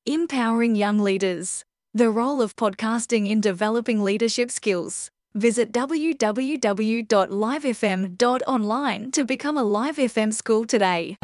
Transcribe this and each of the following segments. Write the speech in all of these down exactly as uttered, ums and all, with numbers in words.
Empowering young leaders. The role of podcasting in developing leadership skills. Visit w w w dot live f m dot online to become a Live F M school today.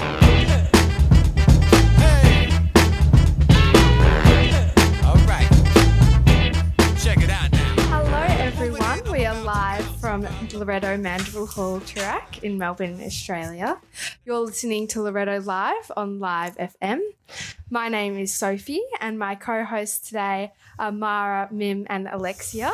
Everyone, we are live from Loretto Mandeville Hall, Toorak in Melbourne, Australia. You're listening to Loretto Live on Live F M. My name is Sophie and my co-hosts today are Mara, Mim and Alexia.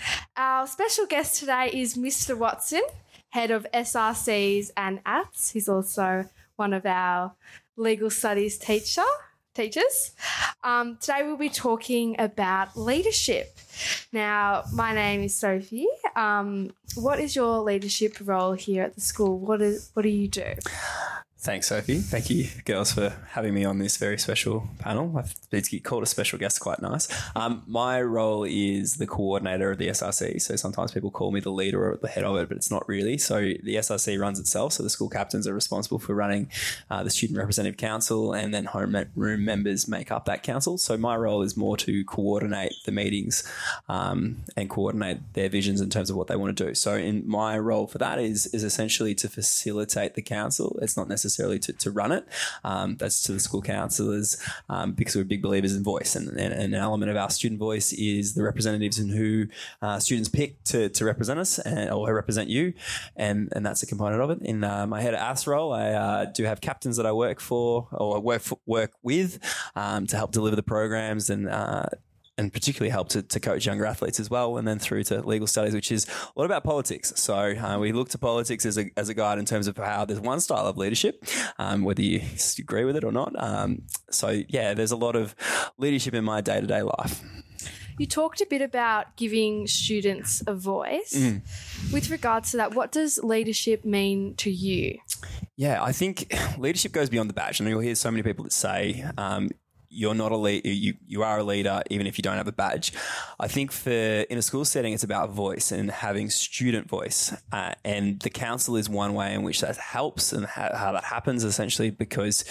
Our special guest today is Mister Watson, Head of S R Cs and A T S. He's also one of our legal studies teacher. teachers. Um, today we'll be talking about leadership. Now, my name is Sophie. Um, what is your leadership role here at the school? What is what do you do? Thanks, Sophie. Thank you, girls, for having me on this very special panel. I've been called a special guest, quite nice. Um, my role is the coordinator of the S R C. So sometimes people call me the leader or the head of it, but it's not really. So the S R C runs itself. So the school captains are responsible for running uh, the Student Representative Council, and then homeroom members make up that council. So my role is more to coordinate the meetings um, and coordinate their visions in terms of what they want to do. So in my role for that is, is essentially to facilitate the council. It's not necessarily necessarily to, to run it. Um, that's to the school councillors um, because we're big believers in voice, and, and, and an element of our student voice is the representatives and who uh, students pick to, to represent us and, or represent you, and, and that's a component of it. In uh, my head of A S role, I uh, do have captains that I work for or work for, work with um, to help deliver the programs and uh, and particularly help to, to coach younger athletes as well, and then through to legal studies, which is a lot about politics. So uh, we look to politics as a, as a guide in terms of how there's one style of leadership, um, whether you agree with it or not. Um, so, yeah, there's a lot of leadership in my day-to-day life. You talked a bit about giving students a voice. Mm. With regards to that, what does leadership mean to you? Yeah, I think leadership goes beyond the badge. And you'll hear so many people that say, um, you're not a leader, you, you are a leader even if you don't have a badge. I think for in a school setting, it's about voice and having student voice. Uh, and the council is one way in which that helps, and how, how that happens essentially because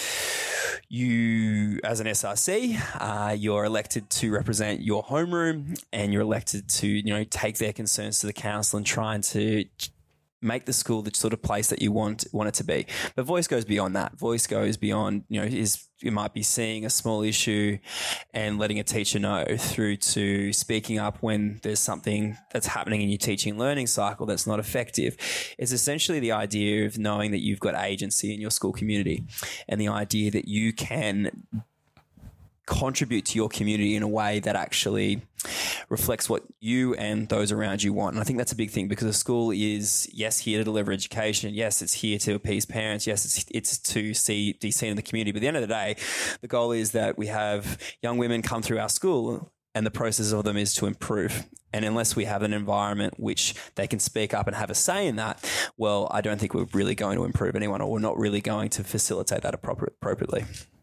you, as an S R C, uh, you're elected to represent your homeroom, and you're elected to, you know, take their concerns to the council and trying to make the school the sort of place that you want want it to be. But voice goes beyond that. Voice goes beyond, you know, is you might be seeing a small issue and letting a teacher know, through to speaking up when there's something that's happening in your teaching learning cycle that's not effective. It's essentially the idea of knowing that you've got agency in your school community, and the idea that you can contribute to your community in a way that actually reflects what you and those around you want. And I think that's a big thing, because a school is, yes, here to deliver education. Yes, it's here to appease parents. Yes, it's it's to see be seen in the community. But at the end of the day, the goal is that we have young women come through our school, and the process of them is to improve. And unless we have an environment which they can speak up and have a say in that, well, I don't think we're really going to improve anyone, or we're not really going to facilitate that appropriately.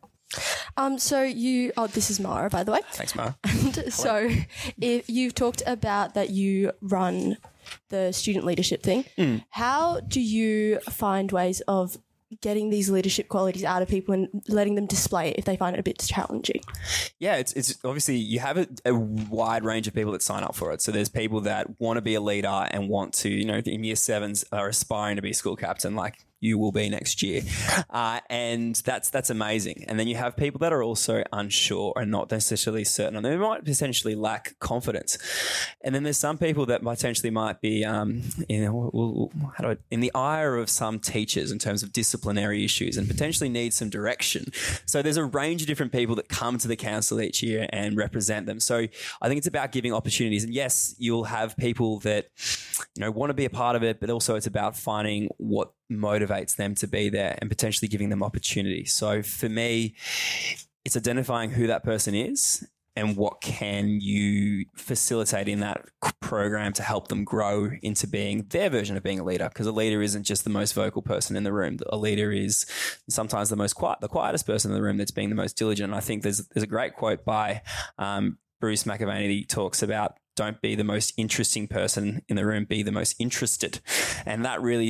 Um, so you, oh, this is Mara, by the way. Thanks, Mara. And so if you've talked about that you run the student leadership thing. Mm. How do you find ways of getting these leadership qualities out of people and letting them display it if they find it a bit challenging? Yeah, it's it's obviously you have a, a wide range of people that sign up for it. So there's people that want to be a leader and want to, you know, in year sevens are aspiring to be school captain, like you will be next year. Uh, and that's that's amazing. And then you have people that are also unsure and not necessarily certain. And they might potentially lack confidence. And then there's some people that potentially might be um, you know, how do I, in the ire of some teachers in terms of disciplinary issues and potentially need some direction. So there's a range of different people that come to the council each year and represent them. So I think it's about giving opportunities. And yes, you'll have people that, you know, want to be a part of it, but also it's about finding what motivates them to be there and potentially giving them opportunity. So for me, it's identifying who that person is and what can you facilitate in that program to help them grow into being their version of being a leader. Because a leader isn't just the most vocal person in the room. A leader is sometimes the most quiet, the quietest person in the room that's being the most diligent. And I think there's there's a great quote by um, Bruce McAvaney that he talks about, don't be the most interesting person in the room, be the most interested. And that really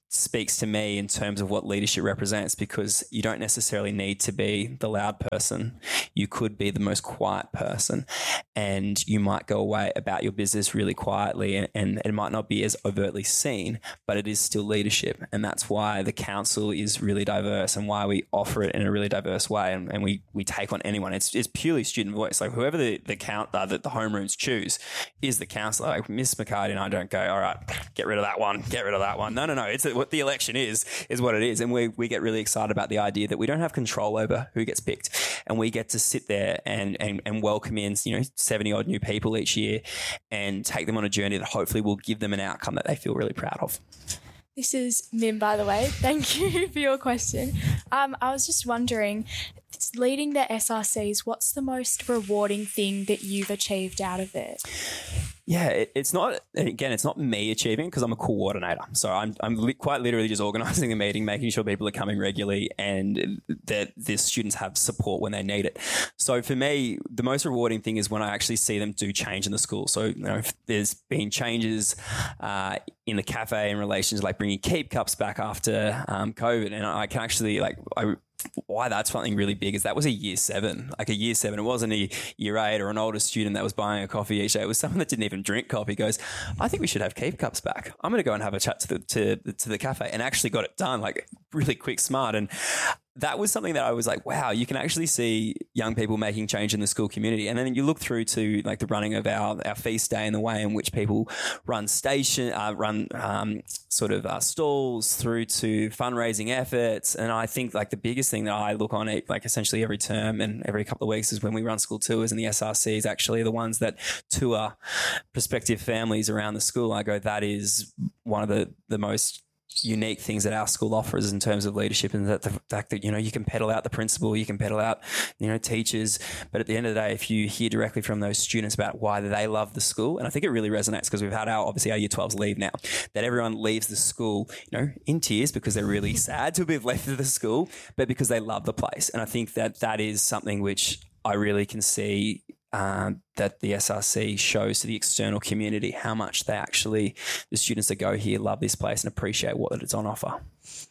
speaks to me in terms of what leadership represents, because you don't necessarily need to be the loud person. You could be the most quiet person, and you might go away about your business really quietly, and, and it might not be as overtly seen, but it is still leadership. And that's why the council is really diverse and why we offer it in a really diverse way, and, and we we take on anyone. It's, it's purely student voice. Like whoever the, the count uh, that the homerooms choose is the councillor. Like Miss McCarty and I don't go, all right, get rid of that one, get rid of that one. No, no, no. It's what the election is, is what it is. And we, we get really excited about the idea that we don't have control over who gets picked. And we get to sit there and, and, and welcome in, you know, seventy odd new people each year and take them on a journey that hopefully will give them an outcome that they feel really proud of. This is Mim, by the way. Thank you for your question. Um, I was just wondering, leading the S R Cs, what's the most rewarding thing that you've achieved out of it? Yeah, it, it's not, again, it's not me achieving because I'm a coordinator. So I'm I'm li- quite literally just organising the meeting, making sure people are coming regularly and that the students have support when they need it. So for me, the most rewarding thing is when I actually see them do change in the school. So, you know, if there's been changes uh, in the cafe in relation to like bringing keep cups back after um, COVID, and I can actually like, I why that's something really big is that was a year seven, like a year seven. It wasn't a year eight or an older student that was buying a coffee each day. It was someone that didn't even drink coffee goes, I think we should have keep cups back. I'm going to go and have a chat to the, to, to the cafe, and actually got it done like really quick, smart. And that was something that I was like, wow, you can actually see young people making change in the school community. And then you look through to like the running of our, our feast day and the way in which people run station, uh, run um, sort of uh, stalls through to fundraising efforts. And I think like the biggest thing that I look on it like essentially every term and every couple of weeks is when we run school tours, and the S R Cs actually are the ones that tour prospective families around the school. I go, that is one of the, the most unique things that our school offers in terms of leadership, and that the fact that, you know, you can pedal out the principal, you can pedal out, you know, teachers, but at the end of the day, if you hear directly from those students about why they love the school, and I think it really resonates because we've had our, obviously our year twelves leave now, that everyone leaves the school, you know, in tears because they're really sad to have left the school, but because they love the place. And I think that that is something which I really can see Um, that the S R C shows to the external community how much they actually, the students that go here love this place and appreciate what it's on offer.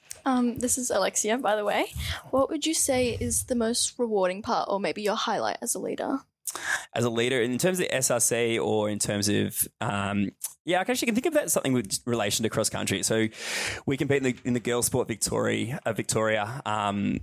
Um, this is Alexia, by the way. What would you say is the most rewarding part, or maybe your highlight as a leader? As a leader, in terms of the S R C, or in terms of, um, yeah, I actually can think of that as something with relation to cross country. So we compete in the, in the Girls Sport Victoria, uh, Victoria um,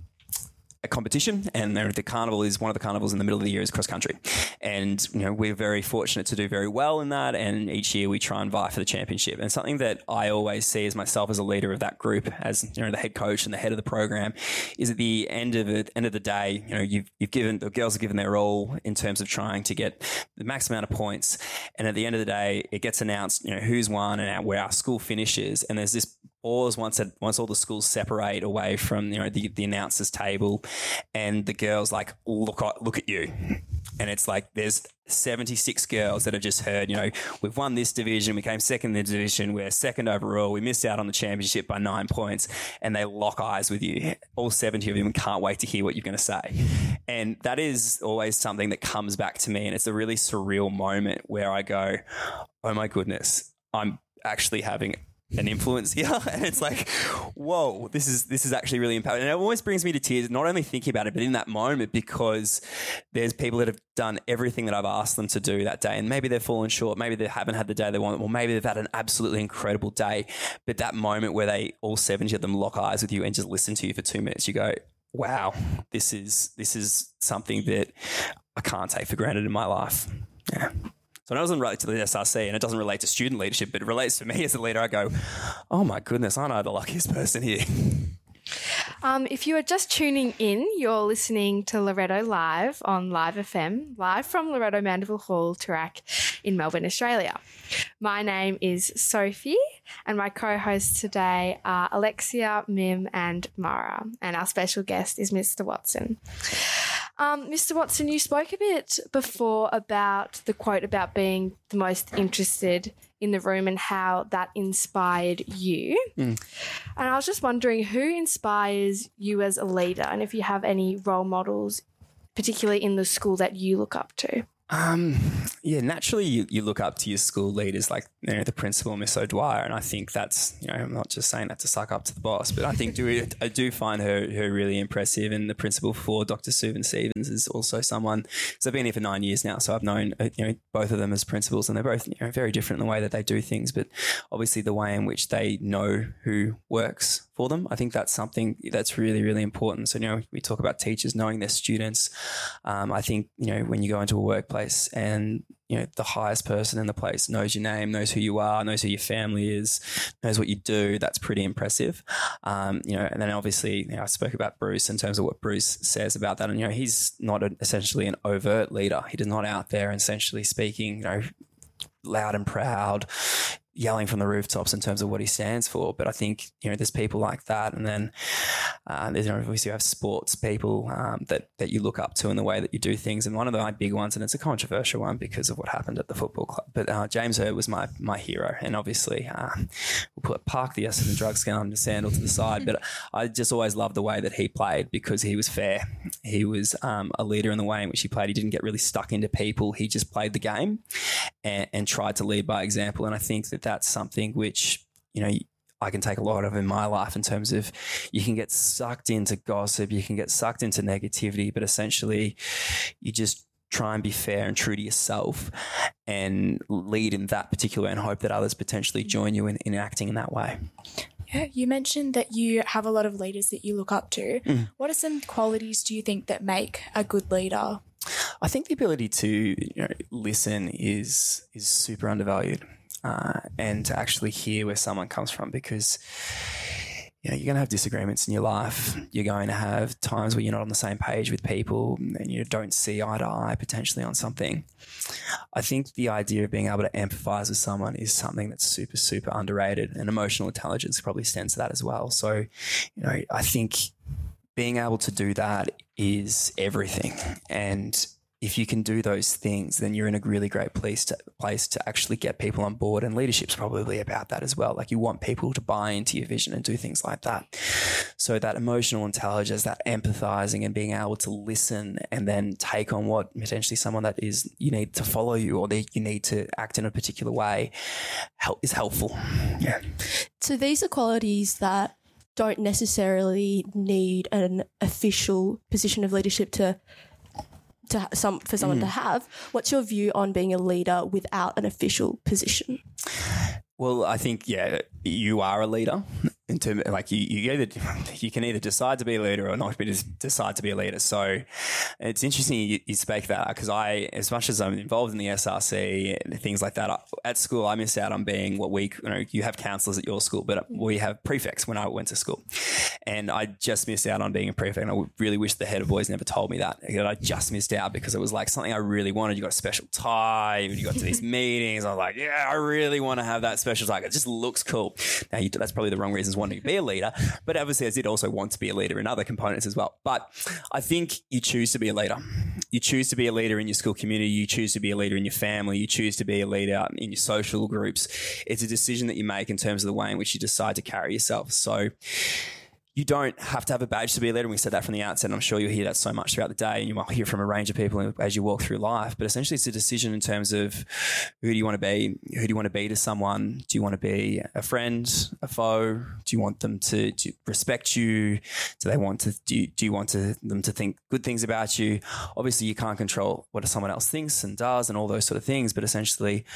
a competition, and the carnival is one of the carnivals in the middle of the year is cross country, and you know we're very fortunate to do very well in that, and each year we try and vie for the championship. And something that I always see as myself as a leader of that group, as you know the head coach and the head of the program, is at the end of the end of the day, you know you've you've given the girls have given their all in terms of trying to get the max amount of points, and at the end of the day it gets announced, you know who's won and where our school finishes, and there's this pause once that once all the schools separate away from you know the, the announcers table, and the girls like look look at you, and it's like there's seventy-six girls that have just heard, you know we've won this division, we came second in the division, we're second overall, we missed out on the championship by nine points, and they lock eyes with you, all seventy of them, can't wait to hear what you're going to say. And that is always something that comes back to me, and it's a really surreal moment where I go, oh my goodness, I'm actually having an influence here. And it's like, whoa, this is this is actually really empowering. And it always brings me to tears, not only thinking about it, but in that moment, because there's people that have done everything that I've asked them to do that day, and maybe they've fallen short, maybe they haven't had the day they want, or maybe they've had an absolutely incredible day, but that moment where they all seventy of them lock eyes with you and just listen to you for two minutes, you go, wow, this is this is something that I can't take for granted in my life. Yeah. So it doesn't relate to the S R C, and it doesn't relate to student leadership, but it relates to me as a leader. I go, oh my goodness, aren't I the luckiest person here? Um, if you are just tuning in, you're listening to Loretto Live on Live F M, live from Loretto Mandeville Hall, Toorak in Melbourne, Australia. My name is Sophie, and my co-hosts today are Alexia, Mim and Mara, and our special guest is Mister Watson. Um, Mister Watson, you spoke a bit before about the quote about being the most interested in the room and how that inspired you. Mm. And I was just wondering, who inspires you as a leader, and if you have any role models, particularly in the school, that you look up to? Um, yeah, naturally you, you look up to your school leaders like, you know, the principal, Miss O'Dwyer, and I think that's, you know, I'm not just saying that to suck up to the boss, but I think do I do find her her really impressive, and the principal for Doctor Suvan Stevens is also someone, so I've been here for nine years now, so I've known, you know, both of them as principals, and they're both, you know, very different in the way that they do things, but obviously the way in which they know who works for them, I think that's something that's really, really important. So, you know, we talk about teachers knowing their students. Um, I think, you know, when you go into a workplace and, you know, the highest person in the place knows your name, knows who you are, knows who your family is, knows what you do, that's pretty impressive. Um, you know, and then obviously, you know, I spoke about Bruce in terms of what Bruce says about that. And, you know, he's not a, essentially an overt leader. He is not out there essentially speaking, you know, loud and proud, yelling from the rooftops in terms of what he stands for. But I think, you know, there's people like that. And then uh, there's, you know, obviously you have sports people um, that, that you look up to in the way that you do things. And one of the like, big ones, and it's a controversial one because of what happened at the football club, but uh, James Hird was my my hero. And obviously uh, we'll put park the acid and drug scandal and sandal to the side. But I just always loved the way that he played because he was fair. He was um, a leader in the way in which he played. He didn't get really stuck into people. He just played the game and, and tried to lead by example. And I think that that's something which, you know, I can take a lot of in my life in terms of you can get sucked into gossip, you can get sucked into negativity, but essentially you just try and be fair and true to yourself and lead in that particular way and hope that others potentially join you in, in acting in that way. Yeah, you mentioned that you have a lot of leaders that you look up to. Mm. What are some qualities do you think that make a good leader? I think the ability to, you know, listen is is super undervalued. Uh, and to actually hear where someone comes from, because you know, you're going to have disagreements in your life. You're going to have times where you're not on the same page with people and you don't see eye to eye potentially on something. I think the idea of being able to empathize with someone is something that's super, super underrated, and emotional intelligence probably stands to that as well. So, you know, I think being able to do that is everything. And if you can do those things, then you're in a really great place to place to actually get people on board. And leadership's probably about that as well. Like you want people to buy into your vision and do things like that. So that emotional intelligence, that empathizing and being able to listen and then take on what potentially someone that is you need to follow you or that you need to act in a particular way help is helpful. Yeah. So these are qualities that don't necessarily need an official position of leadership to to some for someone mm. to have. What's your view on being a leader without an official position? Well, I think, yeah, you are a leader. In terms, like you, you either you can either decide to be a leader or not, but just decide to be a leader. So it's interesting you, you speak that because I, as much as I'm involved in the S R C and things like that, I, at school I miss out on being what we, you know, you have counsellors at your school, but we have prefects when I went to school, and I just missed out on being a prefect. And I really wish the head of boys never told me that. I just missed out because it was like something I really wanted. You got a special tie, you got to these meetings. I was like, yeah, I really want to have that special tie. It just looks cool. Now you, that's probably the wrong reasons wanting to be a leader, but obviously I did also want to be a leader in other components as well. But I think you choose to be a leader. You choose to be a leader in your school community. You choose to be a leader in your family. You choose to be a leader in your social groups. It's a decision that you make in terms of the way in which you decide to carry yourself. So you don't have to have a badge to be a leader. And we said that from the outset, and I'm sure you'll hear that so much throughout the day, and you might hear from a range of people as you walk through life. But essentially it's a decision in terms of who do you want to be? Who do you want to be to someone? Do you want to be a friend, a foe? Do you want them to, to respect you? Do they want to, do you, do you want to, them to think good things about you? Obviously you can't control what someone else thinks and does and all those sort of things, but essentially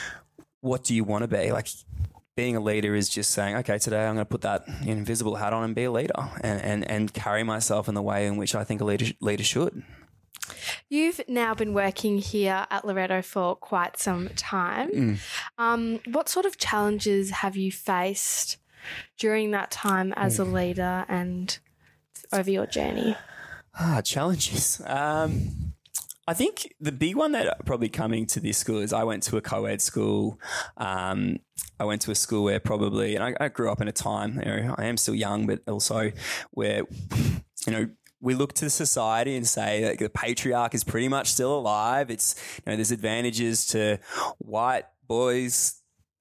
what do you want to be? Like, being a leader is just saying, okay, today I'm going to put that invisible hat on and be a leader and, and, and carry myself in the way in which I think a leader, leader should. You've now been working here at Loreto for quite some time. Mm. Um, what sort of challenges have you faced during that time as mm. a leader and over your journey? Ah, challenges. Um I think the big one that probably coming to this school is I went to a co-ed school. Um, I went to a school where probably, and I, I grew up in a time, you know, I am still young, but also where, you know, we look to society and say that the patriarch is pretty much still alive. It's, you know, there's advantages to white boys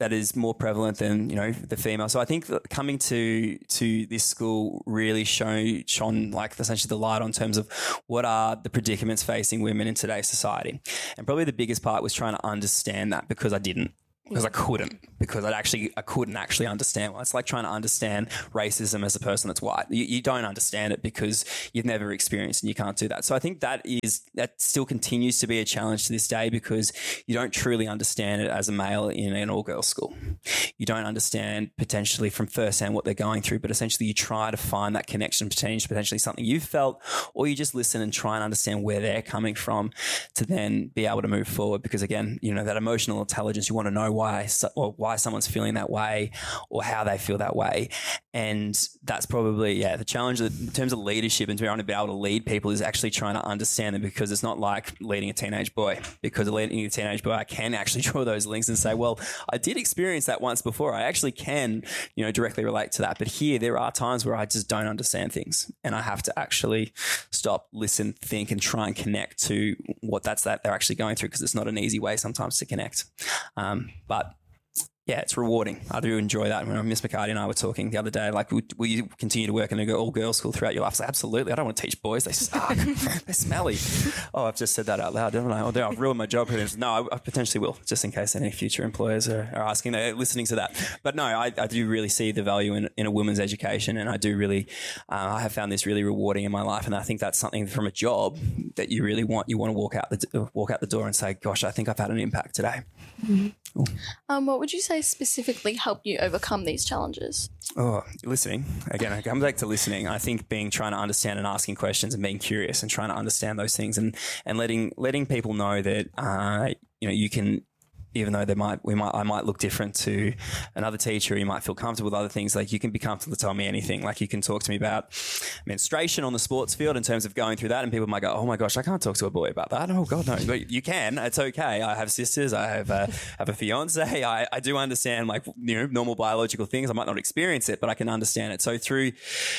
that is more prevalent than, you know, the female. So I think that coming to to this school really show, shone like essentially the light on terms of what are the predicaments facing women in today's society. And probably the biggest part was trying to understand that, because I didn't. Because I couldn't, because I actually I couldn't actually understand. Well, it's like trying to understand racism as a person that's white. You, you don't understand it because you've never experienced, and you can't do that. So I think that is that still continues to be a challenge to this day, because you don't truly understand it as a male in an all-girls school. You don't understand potentially from firsthand what they're going through, but essentially you try to find that connection between potentially something you've felt, or you just listen and try and understand where they're coming from to then be able to move forward. Because again, you know, that emotional intelligence, you want to know why or why someone's feeling that way or how they feel that way. And that's probably, yeah, the challenge in terms of leadership and trying to be able to lead people is actually trying to understand them, because it's not like leading a teenage boy. Because leading a teenage boy, I can actually draw those links and say, well, I did experience that once before. I actually can, you know, directly relate to that. But here, there are times where I just don't understand things, and I have to actually stop, listen, think, and try and connect to what that's that they're actually going through, because it's not an easy way sometimes to connect. Um, but yeah, it's rewarding. I do enjoy that. When Miss McCarty and I were talking the other day, like, will, will you continue to work in an all-girls school throughout your life? I was like, absolutely. I don't want to teach boys. They suck. They're smelly. Oh, I've just said that out loud, haven't I? Oh, I've ruined my job. No, I, I potentially will, just in case any future employers are, are asking, they're listening to that. But no, I, I do really see the value in, in a woman's education, and I do really, uh, I have found this really rewarding in my life, and I think that's something from a job that you really want. You want to walk out the walk out the door and say, gosh, I think I've had an impact today. Mm-hmm. Um, what would you say specifically helped you overcome these challenges? Oh, listening. Again, I come back to listening. I think being trying to understand and asking questions and being curious and trying to understand those things, and, and letting letting people know that uh, you know, you can, even though they might, we might, I might look different to another teacher, you might feel comfortable with other things. Like, you can be comfortable to tell me anything. Like, you can talk to me about menstruation on the sports field in terms of going through that, and people might go, oh my gosh, I can't talk to a boy about that. Oh God, no. But you can. It's okay. I have sisters. I have a, have a fiance. I, I do understand, like, you know, normal biological things. I might not experience it, but I can understand it. So through,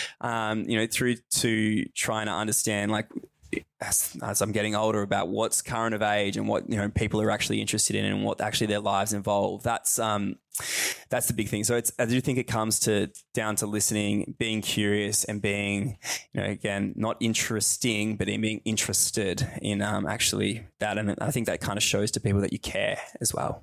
um, you know, through to trying to understand, like, As, as I'm getting older, about what's current of age and what, you know, people are actually interested in and what actually their lives involve. That's um, that's the big thing. So it's, I do think it comes to down to listening, being curious, and being, you know, again, not interesting, but in being interested in um, actually that. And I think that kind of shows to people that you care as well.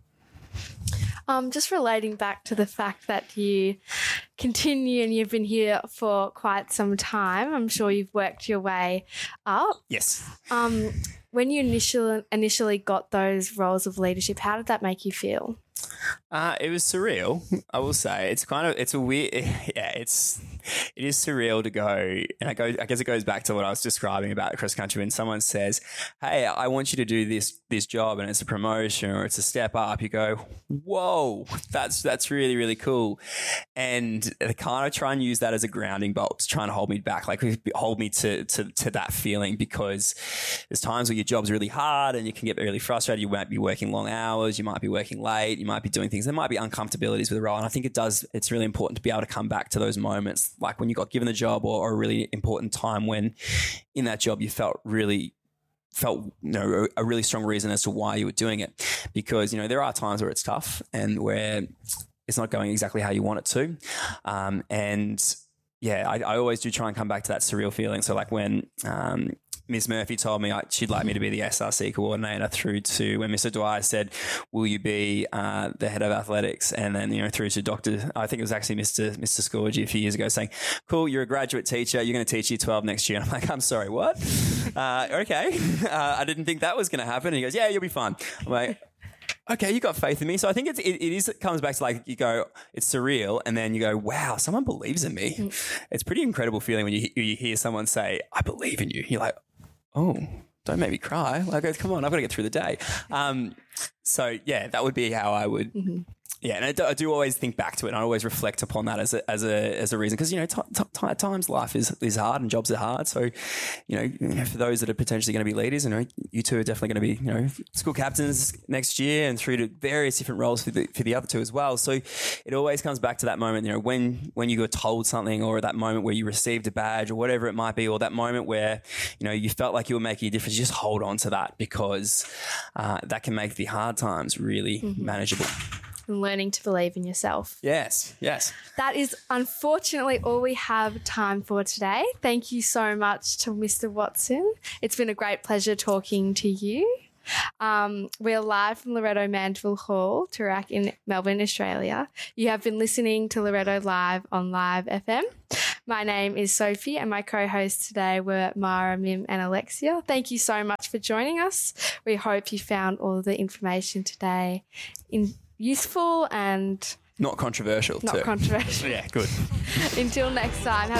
Um, just relating back to the fact that you continue and you've been here for quite some time, I'm sure you've worked your way up. Yes. Um, when you initially initially got those roles of leadership, how did that make you feel? Uh, it was surreal, I will say. It's kind of, it's a weird, yeah, it's, it is surreal to go, and I go, I guess it goes back to what I was describing about cross country. When someone says, hey, I want you to do this, this job, and it's a promotion or it's a step up, you go, whoa, that's, that's really, really cool. And they kind of try and use that as a grounding bolt to try and hold me back, like hold me to, to, to that feeling, because there's times where your job's really hard and you can get really frustrated. You might be working long hours. You might be working late. You might be doing things. There might be uncomfortabilities with the role. And I think it does, it's really important to be able to come back to those moments, like when you got given the job, or, or a really important time when in that job you felt really felt, you know, a, a really strong reason as to why you were doing it. Because, you know, there are times where it's tough and where it's not going exactly how you want it to. Um, and yeah, I, I always do try and come back to that surreal feeling. So like when, um, Miss Murphy told me I, she'd like me to be the S R C coordinator, through to when Mister Dwyer said, will you be uh, the head of athletics? And then, you know, through to Doctor I think it was actually Mister Mister Scorgi a few years ago saying, cool, you're a graduate teacher. You're going to teach year twelve next year. And I'm like, I'm sorry, what? uh, okay. Uh, I didn't think that was going to happen. And he goes, yeah, you'll be fine. I'm like, okay, you got faith in me. So I think it's, it, it is, it comes back to like, you go, it's surreal. And then you go, wow, someone believes in me. Mm. It's a pretty incredible feeling when you, you hear someone say, I believe in you. You're like, oh, don't make me cry. Like, come on, I've got to get through the day. Um, so yeah, that would be how I would, mm-hmm. yeah. And I do, I do always think back to it, and I always reflect upon that as a, as a, as a reason. Cause you know, t- t- t- at times life is, is hard and jobs are hard. So, you know, you know, for those that are potentially going to be leaders, you know, you two are definitely going to be, you know, school captains next year, and through to various different roles for the, for the other two as well. So it always comes back to that moment, you know, when, when you got told something, or that moment where you received a badge or whatever it might be, or that moment where, you know, you felt like you were making a difference, you just hold on to that, because uh, that can make the hard times really mm-hmm. manageable. and learning to believe in yourself. Yes, yes. That is unfortunately all we have time for today. Thank you so much to Mister Watson. It's been a great pleasure talking to you. Um, we're live from Loretto Mandeville Hall, Toorak in Melbourne, Australia. You have been listening to Loretto Live on Live F M. My name is Sophie and my co-hosts today were Mara, Mim and Alexia. Thank you so much for joining us. We hope you found all the information today in- useful and Not controversial not too. controversial. Yeah, good. Until next time, have